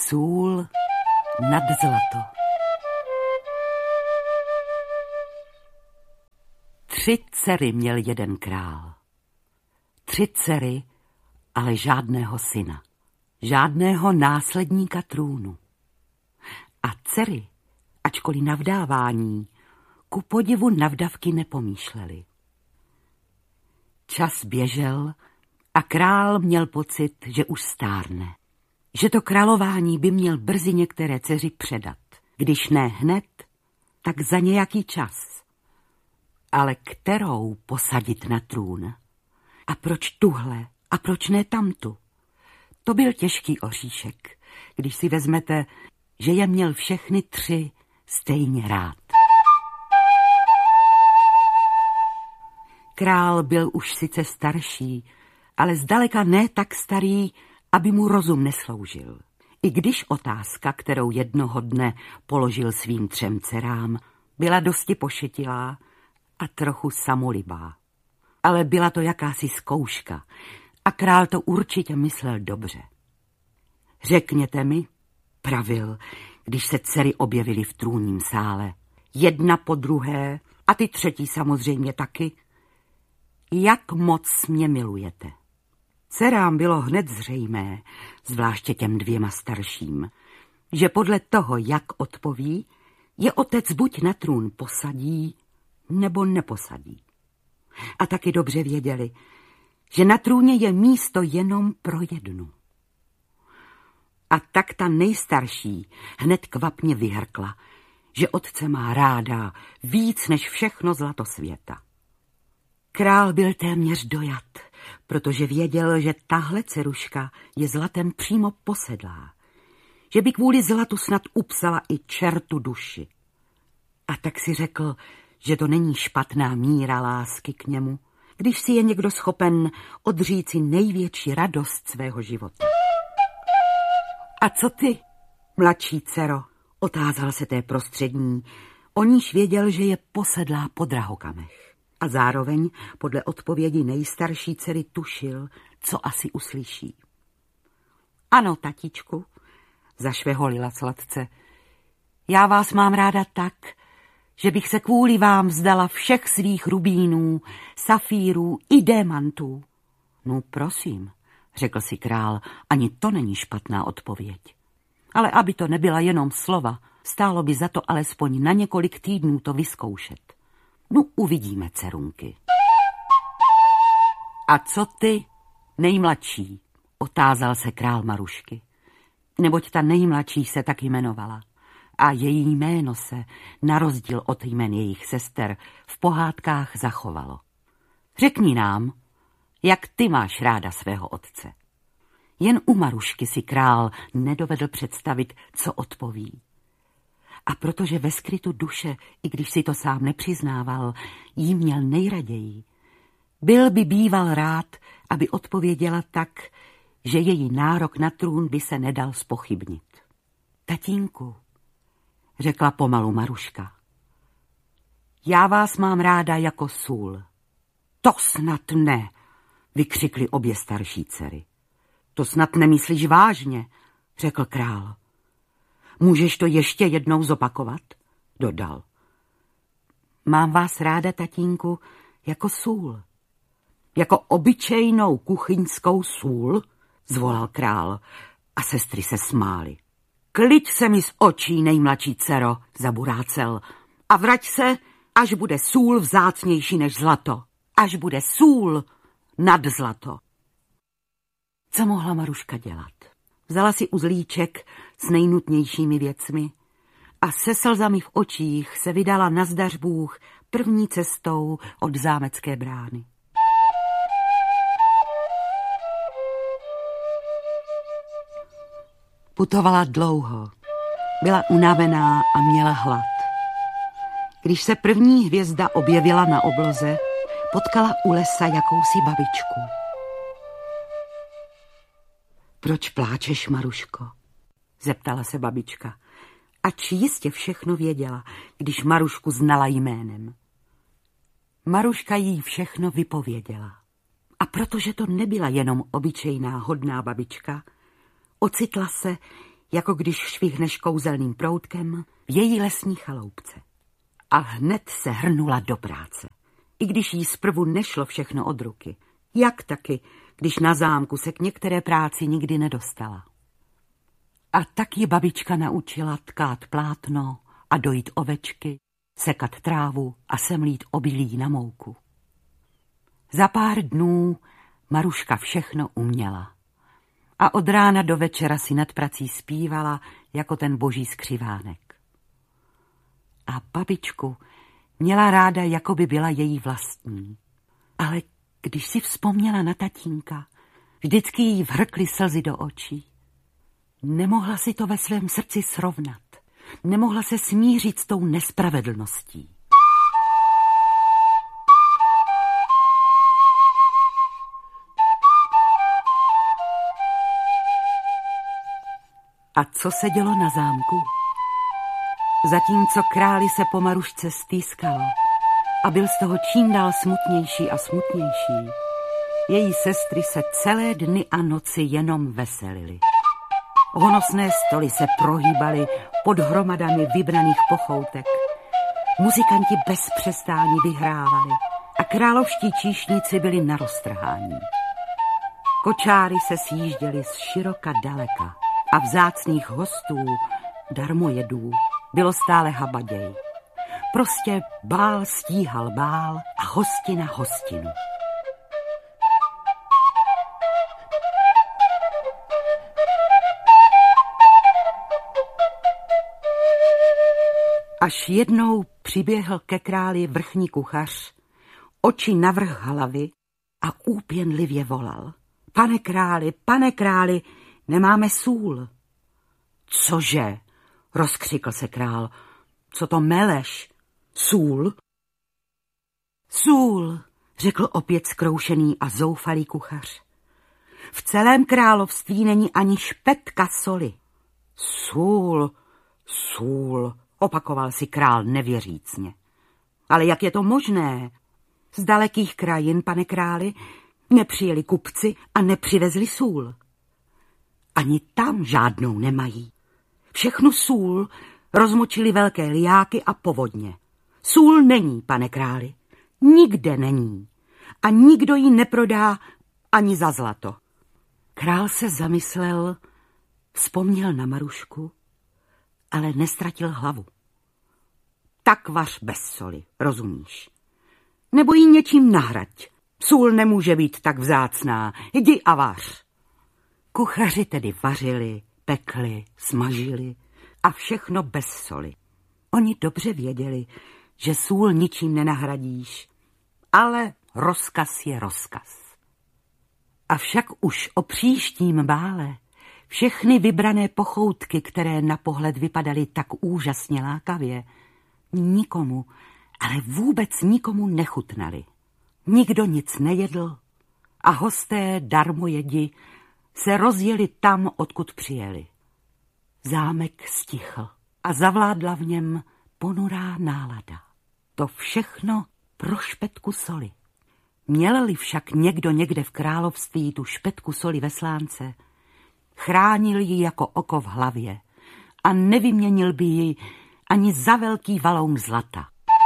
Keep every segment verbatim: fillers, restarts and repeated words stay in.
Sůl nad zlato. Tři dcery měl jeden král. Tři dcery, ale žádného syna. Žádného následníka trůnu. A dcery, ačkoliv na vdávání, ku podivu na vdavky nepomýšleli. Čas běžel a král měl pocit, že už stárne. Že to králování by měl brzy některé dceři předat. Když ne hned, tak za nějaký čas. Ale kterou posadit na trůn? A proč tuhle? A proč ne tamtu? To byl těžký oříšek, když si vezmete, že je měl všechny tři stejně rád. Král byl už sice starší, ale zdaleka ne tak starý, aby mu rozum nesloužil. I když otázka, kterou jednoho dne položil svým třem dcerám, byla dosti pošetilá a trochu samolibá. Ale byla to jakási zkouška a král to určitě myslel dobře. Řekněte mi, pravil, když se dcery objevily v trůnním sále, jedna po druhé a ty třetí samozřejmě taky, jak moc mě milujete. Dcerám bylo hned zřejmé, zvláště těm dvěma starším, že podle toho, jak odpoví, je otec buď na trůn posadí, nebo neposadí. A taky dobře věděli, že na trůně je místo jenom pro jednu. A tak ta nejstarší hned kvapně vyhrkla, že otce má ráda víc než všechno zlato světa. Král byl téměř dojat, protože věděl, že tahle dceruška je zlatem přímo posedlá, že by kvůli zlatu snad upsala i čertu duši. A tak si řekl, že to není špatná míra lásky k němu, když si je někdo schopen odříci největší radost svého života. A co ty, mladší dcero? Otázal se té prostřední, o níž věděl, že je posedlá po drahokamech. A zároveň podle odpovědi nejstarší dcery tušil, co asi uslyší. Ano, tatičku, zašveholila sladce, já vás mám ráda tak, že bych se kvůli vám vzdala všech svých rubínů, safírů i démantů. No prosím, řekl si král, ani to není špatná odpověď. Ale aby to nebyla jenom slova, stálo by za to alespoň na několik týdnů to vyzkoušet. No uvidíme, dcerunky. A co ty, nejmladší? Otázal se král Marušky. Neboť ta nejmladší se tak jmenovala. A její jméno se, na rozdíl od jmen jejich sester, v pohádkách zachovalo. Řekni nám, jak ty máš ráda svého otce. Jen u Marušky si král nedovedl představit, co odpoví. A protože ve skrytu duše, i když si to sám nepřiznával, jí měl nejraději, byl by býval rád, aby odpověděla tak, že její nárok na trůn by se nedal zpochybnit. Tatínku, řekla pomalu Maruška, já vás mám ráda jako sůl. To snad ne, vykřikly obě starší dcery. To snad nemyslíš vážně, řekl král. Můžeš to ještě jednou zopakovat? Dodal. Mám vás ráda, tatínku, jako sůl. Jako obyčejnou kuchyňskou sůl? Zvolal král a sestry se smály. Kliď se mi z očí, nejmladší dcero, zaburácel, a vrať se, až bude sůl vzácnější než zlato. Až bude sůl nad zlato. Co mohla Maruška dělat? Vzala si uzlíček s nejnutnějšími věcmi a se slzami v očích se vydala nazdař Bůh první cestou od zámecké brány. Putovala dlouho, byla unavená a měla hlad. Když se první hvězda objevila na obloze, potkala u lesa jakousi babičku. Proč pláčeš, Maruško? Zeptala se babička. Ač jistě všechno věděla, když Marušku znala jménem. Maruška jí všechno vypověděla. A protože to nebyla jenom obyčejná hodná babička, ocitla se jako když švihneš kouzelným proutkem v její lesní chaloupce. A hned se hrnula do práce. I když jí zprvu nešlo všechno od ruky. Jak taky, když na zámku se k některé práci nikdy nedostala. A tak ji babička naučila tkát plátno a dojít ovečky, sekat trávu a semlít obilí na mouku. Za pár dnů Maruška všechno uměla. A od rána do večera si nad prací zpívala jako ten boží skřivánek. A babičku měla ráda, jako by byla její vlastní. Ale když si vzpomněla na tatínka, vždycky jí vhrkly slzy do očí. Nemohla si to ve svém srdci srovnat. Nemohla se smířit s tou nespravedlností. A co se dělo na zámku? Zatímco králi se po Marušce stýskalo a byl z toho čím dál smutnější a smutnější, její sestry se celé dny a noci jenom veselily. Honosné stoly se prohýbaly pod hromadami vybraných pochoutek. Muzikanti bez přestání vyhrávali a královští číšníci byli na roztrhání. Kočáry se sjížděly z široka daleka a vzácných hostů, darmojedů, bylo stále habaděj. Prostě bál stíhal bál a hostina hostinu. Až jednou přiběhl ke králi vrchní kuchař, oči navrch hlavy a úpěnlivě volal. Pane králi, pane králi, nemáme sůl. Cože? Rozkřikl se král. Co to meleš? Sůl? Sůl, řekl opět zkroušený a zoufalý kuchař. V celém království není ani špetka soli. Sůl, sůl, opakoval si král nevěřícně. Ale jak je to možné? Z dalekých krajin, pane králi, nepřijeli kupci a nepřivezli sůl. Ani tam žádnou nemají. Všechnu sůl rozmočili velké liáky a povodně. Sůl není, pane králi. Nikde není. A nikdo ji neprodá ani za zlato. Král se zamyslel, vzpomněl na Marušku, ale nestratil hlavu. Tak vař bez soli, rozumíš? Nebo ji něčím nahrať. Sůl nemůže být tak vzácná. Jdi a vař. Kuchaři tedy vařili, pekli, smažili a všechno bez soli. Oni dobře věděli, že sůl ničím nenahradíš, ale rozkaz je rozkaz. Avšak už o příštím bále všechny vybrané pochoutky, které na pohled vypadaly tak úžasně lákavě, nikomu, ale vůbec nikomu nechutnaly. Nikdo nic nejedl a hosté darmojedi se rozjeli tam, odkud přijeli. Zámek stichl a zavládla v něm ponurá nálada. To všechno pro špetku soli. Měl-li však někdo někde v království tu špetku soli ve slánce, chránil ji jako oko v hlavě a nevyměnil by ji ani za velký valoun zlata.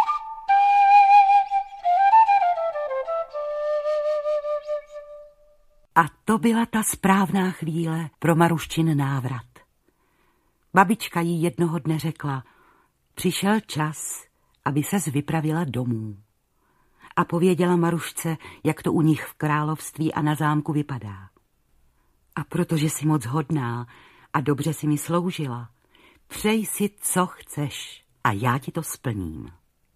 A to byla ta správná chvíle pro Maruščin návrat. Babička jí jednoho dne řekla, přišel čas, aby ses vypravila domů. A pověděla Marušce, jak to u nich v království a na zámku vypadá. A protože jsi moc hodná a dobře si mi sloužila, přej si, co chceš a já ti to splním.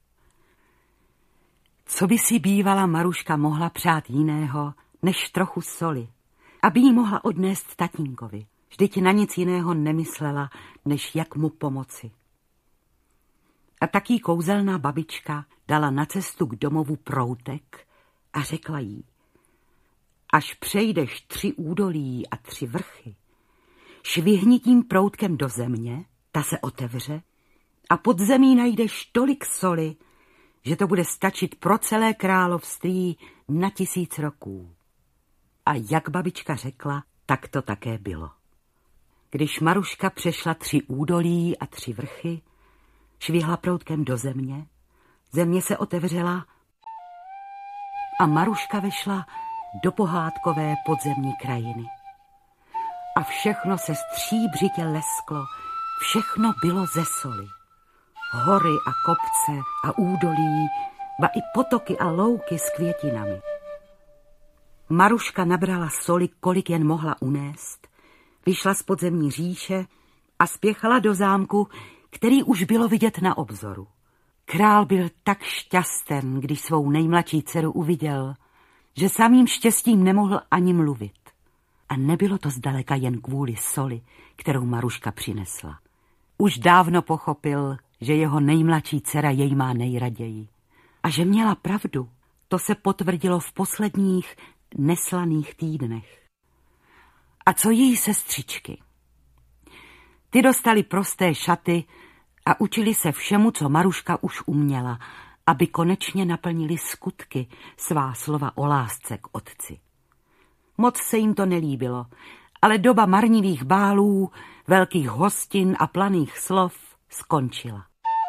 Co by si bývala Maruška mohla přát jiného, než trochu soli, aby jí mohla odnést tatínkovi. Vždyť na nic jiného nemyslela, než jak mu pomoci. A taky kouzelná babička dala na cestu k domovu proutek a řekla jí, až přejdeš tři údolí a tři vrchy, švihni tím proutkem do země, ta se otevře a pod zemí najdeš tolik soli, že to bude stačit pro celé království na tisíc roků. A jak babička řekla, tak to také bylo. Když Maruška přešla tři údolí a tři vrchy, švihla proutkem do země, země se otevřela a Maruška vešla do pohádkové podzemní krajiny. A všechno se stříbřitě lesklo, všechno bylo ze soli. Hory a kopce a údolí, ba i potoky a louky s květinami. Maruška nabrala soli, kolik jen mohla unést, vyšla z podzemní říše a spěchala do zámku, který už bylo vidět na obzoru. Král byl tak šťasten, když svou nejmladší dceru uviděl, že samým štěstím nemohl ani mluvit. A nebylo to zdaleka jen kvůli soli, kterou Maruška přinesla. Už dávno pochopil, že jeho nejmladší dcera jej má nejraději. A že měla pravdu, to se potvrdilo v posledních neslaných týdnech. A co její sestřičky? Ty dostali prosté šaty a učili se všemu, co Maruška už uměla, aby konečně naplnili skutky svá slova o lásce k otci. Moc se jim to nelíbilo, ale doba marnivých bálů, velkých hostin a planých slov skončila.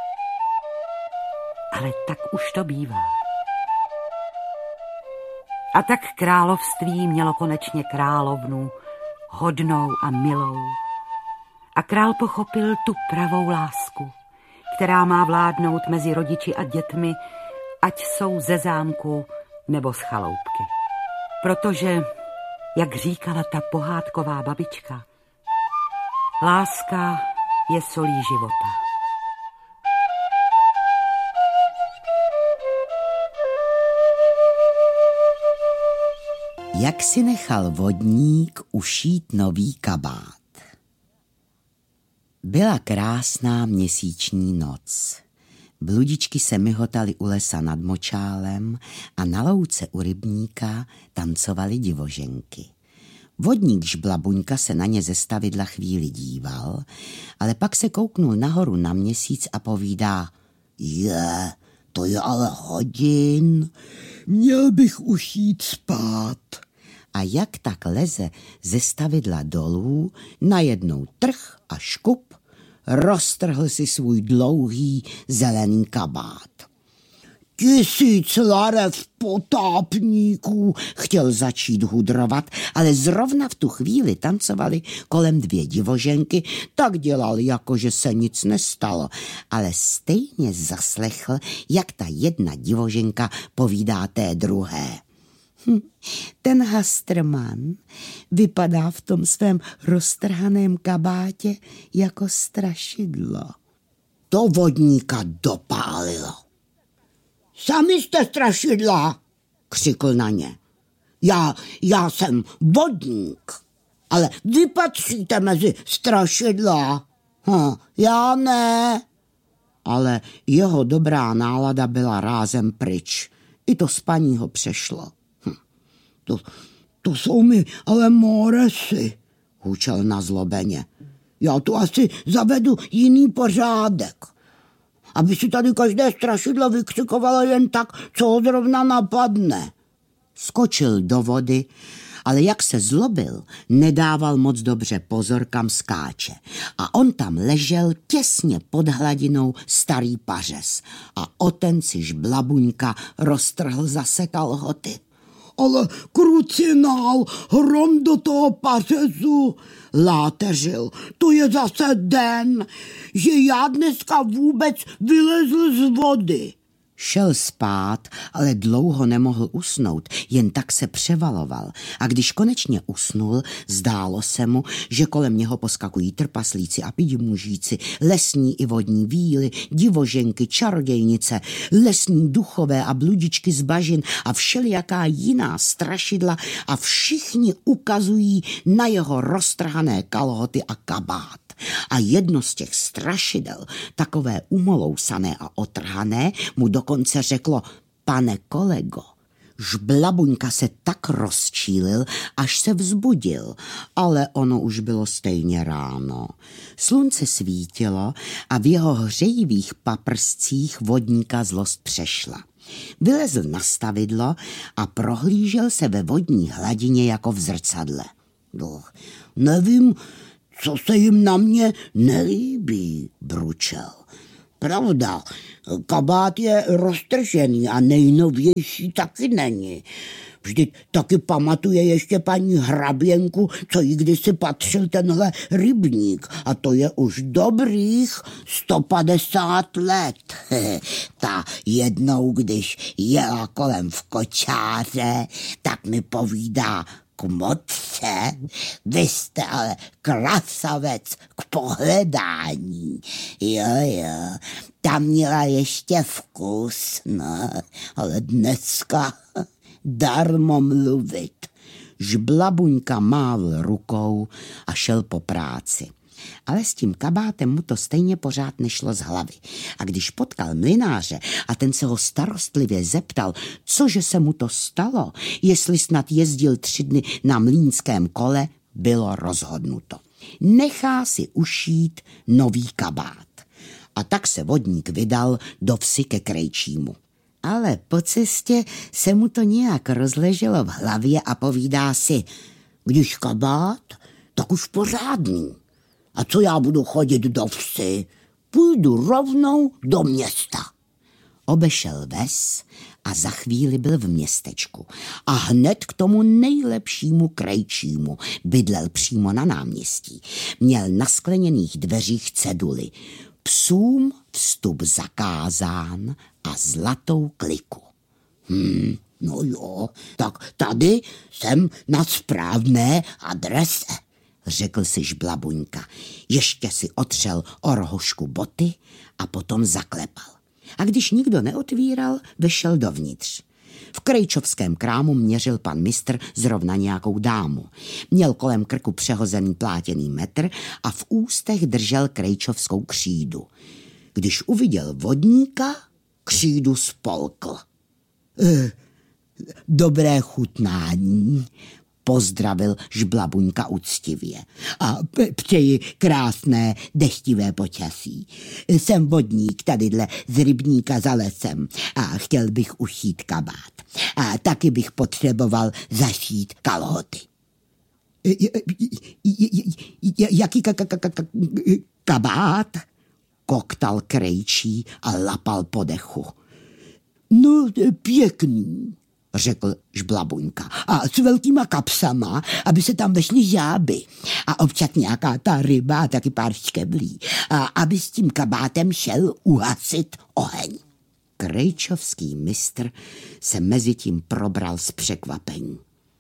Ale tak už to bývá. A tak království mělo konečně královnu, hodnou a milou. A král pochopil tu pravou lásku, která má vládnout mezi rodiči a dětmi, ať jsou ze zámku nebo z chaloupky. Protože, jak říkala ta pohádková babička, láska je solí života. Jak si nechal vodník ušít nový kabát. Byla krásná měsíční noc. Bludičky se myhotaly u lesa nad močálem a na louce u rybníka tancovaly divoženky. Vodník Žblabuňka se na ně ze stavidla chvíli díval, ale pak se kouknul nahoru na měsíc a povídá: Je, to je ale hodin, měl bych už jít spát. A jak tak leze ze stavidla dolů, najednou trh a škup, roztrhl si svůj dlouhý zelený kabát. Tisíc larev potápníků, chtěl začít hudrovat, ale zrovna v tu chvíli tancovali kolem dvě divoženky, tak dělal, jako že se nic nestalo, ale stejně zaslechl, jak ta jedna divoženka povídá té druhé. Hm, ten Hastrman vypadá v tom svém roztrhaném kabátě jako strašidlo. To vodníka dopálilo. Sami jste strašidla, křikl na ně. Já, já jsem vodník, ale vy patříte mezi strašidla. Hm, já ne. Ale jeho dobrá nálada byla rázem pryč. I to spaní ho přešlo. Hm, to, to jsou mi ale moresy, hučel nazlobeně. Já tu asi zavedu jiný pořádek. Aby si tady každé strašidlo vykřikovalo jen tak, co ho zrovna napadne. Skočil do vody, ale jak se zlobil, nedával moc dobře pozor, kam skáče. A on tam ležel těsně pod hladinou starý pařez. A o ten si Žblabuňka roztrhl zase kalhoty. Ale krucinál, hrom do toho pařezu, láteřil. To je zase den, že já dneska vůbec vylezl z vody. Šel spát, ale dlouho nemohl usnout, jen tak se převaloval. A když konečně usnul, zdálo se mu, že kolem něho poskakují trpaslíci a pidmužíci, lesní i vodní víly, divoženky, čarodějnice, lesní duchové a bludičky z bažin a všelijaká jiná strašidla a všichni ukazují na jeho roztrhané kalhoty a kabát. A jedno z těch strašidel, takové umolousané a otrhané, mu dokonce řeklo: Pane kolego. Žblabuňka se tak rozčílil, až se vzbudil, ale ono už bylo stejně ráno. Slunce svítilo a v jeho hřejivých paprscích vodníka zlost přešla. Vylezl na stavidlo a prohlížel se ve vodní hladině jako v zrcadle. No, nevím, co se jim na mě nelíbí, bručel. Pravda, kabát je roztržený a nejnovější taky není. Vždyť taky pamatuje ještě paní hraběnku, co jí kdysi patřil tenhle rybník. A to je už dobrých sto padesát let. Ta jednou, když jela kolem v kočáře, tak mi povídá: Kmotře, vy jste ale krasavec k pohledání. Jo, jo, tam měla ještě vkus, no, ale dneska darmo mluvit. Žblabuňka mávl rukou a šel po práci. Ale s tím kabátem mu to stejně pořád nešlo z hlavy. A když potkal mlynáře a ten se ho starostlivě zeptal, cože se mu to stalo, jestli snad jezdil tři dny na mlýnském kole, bylo rozhodnuto. Nechá si ušít nový kabát. A tak se vodník vydal do vsi ke Krejčímu. Ale po cestě se mu to nějak rozleželo v hlavě a povídá si: když kabát, tak už pořádný. A co já budu chodit do vsi? Půjdu rovnou do města. Obešel ves a za chvíli byl v městečku. A hned k tomu nejlepšímu Krejčímu bydlel přímo na náměstí. Měl na skleněných dveřích ceduly: psům vstup zakázán a zlatou kliku. Hmm, no jo, tak tady jsem na správné adrese, řekl si Žblabuňka. Ještě si otřel o rohošku boty a potom zaklepal. A když nikdo neotvíral, vešel dovnitř. V krejčovském krámu měřil pan mistr zrovna nějakou dámu. Měl kolem krku přehozený plátěný metr a v ústech držel krejčovskou křídu. Když uviděl vodníka, křídu spolkl. E, dobré chutnání, pozdravil Žblabuňka uctivě. A přeji krásné deštivé počasí. Jsem vodník tadyhle z rybníka za lesem a chtěl bych ušít kabát. A taky bych potřeboval zašít kalhoty. Jaký kabát? Koktal Krejčí a lapal po dechu. No, pěkný, řekl Žblabuňka. A s velkýma kapsama, aby se tam vešly žáby. A občas nějaká ta ryba a taky pár škeblí. A aby s tím kabátem šel uhasit oheň. Krejčovský mistr se mezi tím probral z překvapení.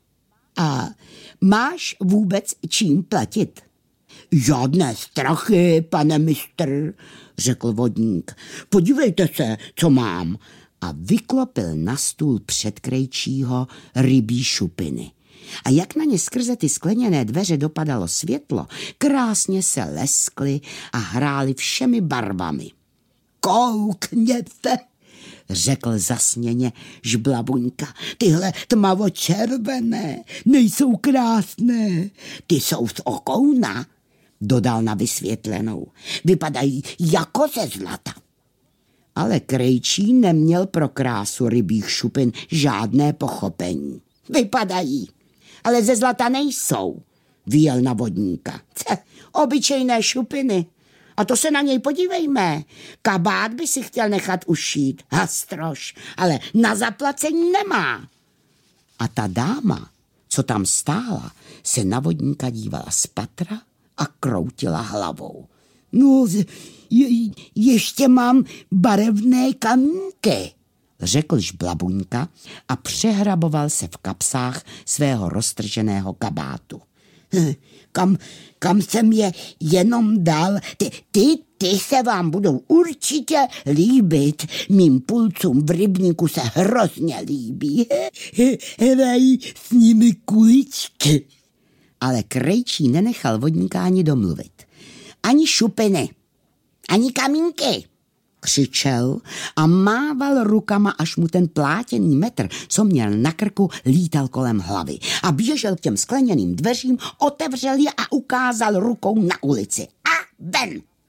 A máš vůbec čím platit? Žádné strachy, pane mistr, řekl vodník. Podívejte se, co mám. A vyklopil na stůl před Krejčího rybí šupiny. A jak na ně skrze ty skleněné dveře dopadalo světlo, krásně se leskly a hrály všemi barvami. Koukněte, řekl zasněně Žblabuňka. Tyhle tmavočervené nejsou krásné, ty jsou z okouna, dodal na vysvětlenou. Vypadají jako ze zlata. Ale Krejčí neměl pro krásu rybích šupin žádné pochopení. Vypadají, ale ze zlata nejsou, vyjel na vodníka. Ce, obyčejné šupiny. A to se na něj podívejme. Kabát by si chtěl nechat ušít, hastroš, ale na zaplacení nemá. A ta dáma, co tam stála, se na vodníka dívala z patra a kroutila hlavou. No, je, ještě mám barevné kamínky, řekl Žblabuňka a přehraboval se v kapsách svého roztrženého kabátu. Kam, kam jsem je jenom dal, ty, ty, ty se vám budou určitě líbit, mým pulcům v rybníku se hrozně líbí. Hrají s nimi kuličky. Ale Krejčí nenechal vodníka ani domluvit. Ani šupiny, ani kamínky, křičel a mával rukama, až mu ten plátěný metr, co měl na krku, lítal kolem hlavy. A běžel k těm skleněným dveřím, otevřel je a ukázal rukou na ulici. A ven!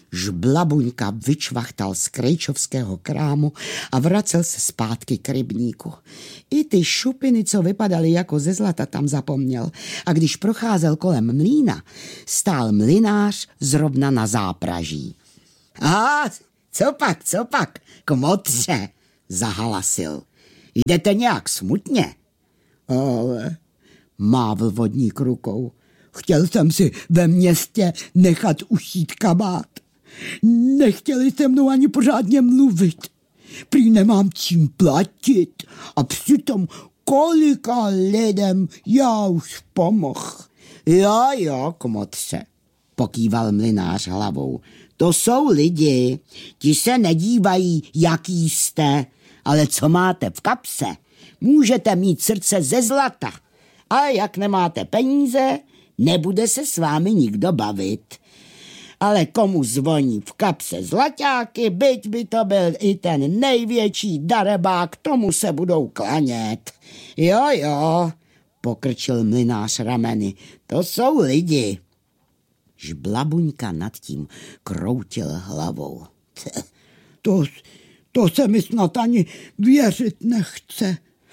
Žblabuňka vyčvachtal z krejčovského krámu a vracel se zpátky k rybníku. I ty šupiny, co vypadaly jako ze zlata, tam zapomněl. A když procházel kolem mlýna, stál mlynář zrovna na zápraží. A co pak, co pak, kmotře, zahalasil. Jdete nějak smutně? Ale, mávl vodník rukou. Chtěl jsem si ve městě nechat ušít kabát. Nechtěli se mnou ani pořádně mluvit. Prý nemám čím platit a přitom kolika lidem já už pomohl. Jo, jo, kmotře, pokýval mlynář hlavou. To jsou lidi, ti se nedívají, jaký jste, ale co máte v kapse. Můžete mít srdce ze zlata, ale jak nemáte peníze, nebude se s vámi nikdo bavit. Ale komu zvoní v kapse zlaťáky, byť by to byl i ten největší darebák, tomu se budou klanět. Jo, jo, pokrčil mlynář rameny, to jsou lidi. Žblabuňka nad tím kroutil hlavou. To, to se mi snad ani věřit nechce.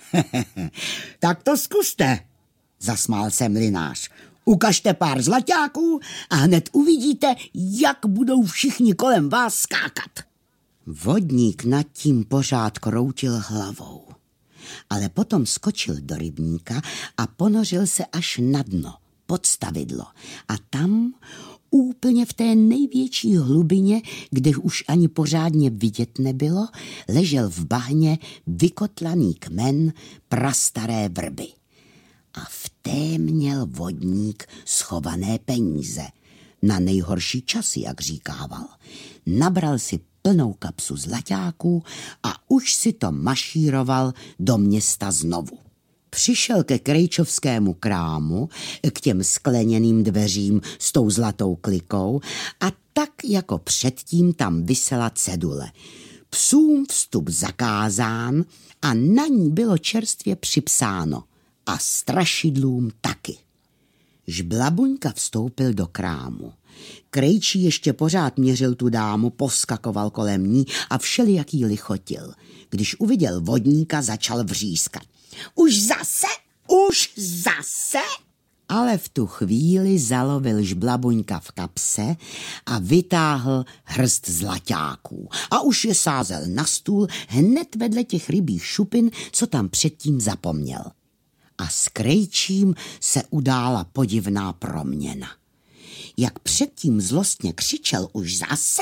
Tak to zkuste, zasmál se mlynář. Ukažte pár zlaťáků a hned uvidíte, jak budou všichni kolem vás skákat. Vodník nad tím pořád kroutil hlavou, ale potom skočil do rybníka a ponořil se až na dno, pod stavidlo. A tam, úplně v té největší hlubině, kde už ani pořádně vidět nebylo, ležel v bahně vykotlaný kmen prastaré vrby. A v té měl vodník schované peníze. Na nejhorší časy, jak říkával. Nabral si plnou kapsu zlaťáků a už si to mašíroval do města znovu. Přišel ke krejčovskému krámu, k těm skleněným dveřím s tou zlatou klikou a tak jako předtím tam visela cedule. Psům vstup zakázán a na ní bylo čerstvě připsáno a strašidlům taky. Žblabuňka vstoupil do krámu. Krejčí ještě pořád měřil tu dámu, poskakoval kolem ní a všelijaký lichotil. Když uviděl vodníka, začal vřískat. Už zase? Už zase? Ale v tu chvíli zalovil Žblabuňka v kapse a vytáhl hrst zlaťáků. A už je sázel na stůl hned vedle těch rybích šupin, co tam předtím zapomněl. A s Krejčím se udála podivná proměna. Jak předtím zlostně křičel už zase,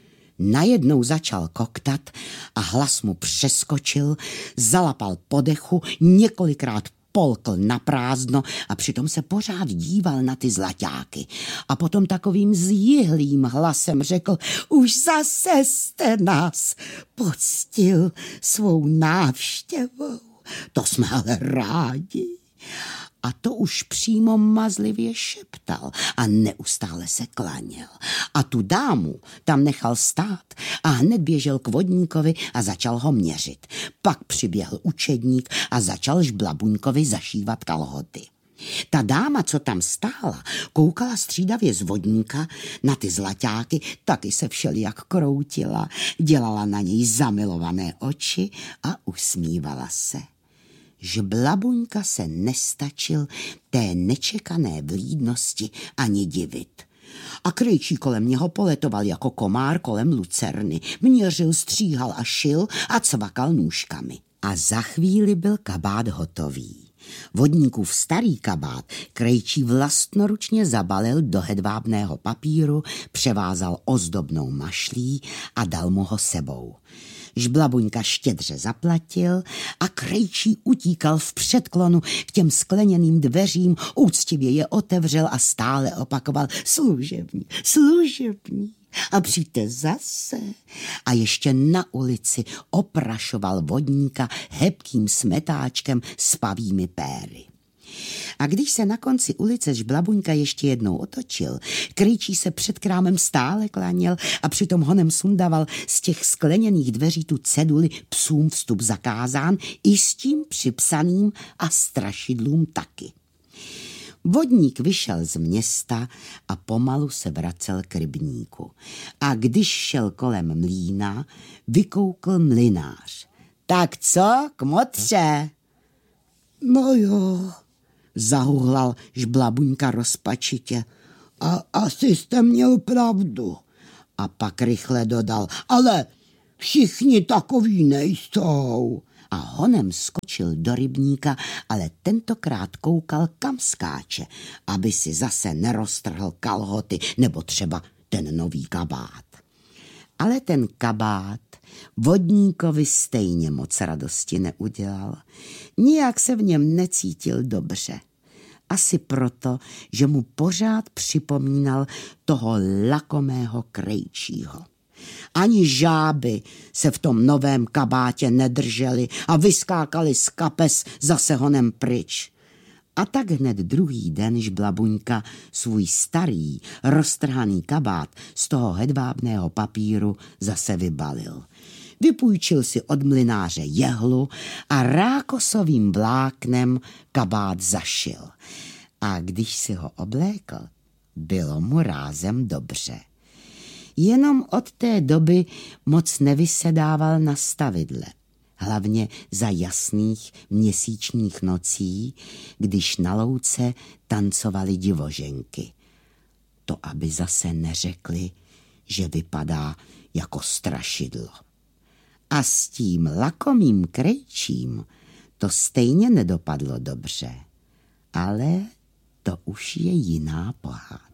najednou začal koktat a hlas mu přeskočil, zalapal po dechu, několikrát polkl na prázdno a přitom se pořád díval na ty zlaťáky. A potom takovým zjihlým hlasem řekl, už zase jste nás poctil svou návštěvou. To jsme ale rádi. A to už přímo mazlivě šeptal a neustále se klaněl. A tu dámu tam nechal stát a hned běžel k vodníkovi a začal ho měřit. Pak přiběhl učedník a začal Žblabuňkovi zašívat kalhoty. Ta dáma, co tam stála, koukala střídavě z vodníka na ty zlaťáky, taky se všelijak kroutila, dělala na něj zamilované oči a usmívala se. Žblabuňka se nestačil té nečekané vlídnosti ani divit. A Krejčí kolem něho poletoval jako komár kolem lucerny, měřil, stříhal a šil a cvakal nůžkami. A za chvíli byl kabát hotový. Vodníkův starý kabát Krejčí vlastnoručně zabalil do hedvábného papíru, převázal ozdobnou mašlí a dal mu ho sebou. Žblabuňka štědře zaplatil a Krejčí utíkal v předklonu k těm skleněným dveřím, úctivě je otevřel a stále opakoval služební, služební. A přijďte zase. A ještě na ulici oprašoval vodníka hebkým smetáčkem s pavými péry. A když se na konci ulice Žblabuňka ještě jednou otočil, Krejčí se před krámem stále klaněl a přitom honem sundaval z těch skleněných dveří tu ceduli psům vstup zakázán i s tím připsaným a strašidlům taky. Vodník vyšel z města a pomalu se vracel k rybníku. A když šel kolem mlýna, vykoukl mlynář. Tak co, kmotře? No jo, zahuhlal Žblabuňka rozpačitě. A asi jste měl pravdu. A pak rychle dodal, ale všichni takoví nejsou. A honem skočil do rybníka, ale tentokrát koukal, kam skáče, aby si zase neroztrhl kalhoty nebo třeba ten nový kabát. Ale ten kabát vodníkovi stejně moc radosti neudělal. Nijak se v něm necítil dobře. Asi proto, že mu pořád připomínal toho lakomého krejčího. Ani žáby se v tom novém kabátě nedržely a vyskákali z kapes zase honem pryč. A tak hned druhý den Žblabuňka svůj starý, roztrhaný kabát z toho hedvábného papíru zase vybalil. Vypůjčil si od mlynáře jehlu a rákosovým vláknem kabát zašil. A když si ho oblékl, bylo mu rázem dobře. Jenom od té doby moc nevysedával na stavidle. Hlavně za jasných měsíčních nocí, když na louce tancovaly divoženky. To aby zase neřekli, že vypadá jako strašidlo. A s tím lakomým krejčím to stejně nedopadlo dobře. Ale to už je jiná pohádka.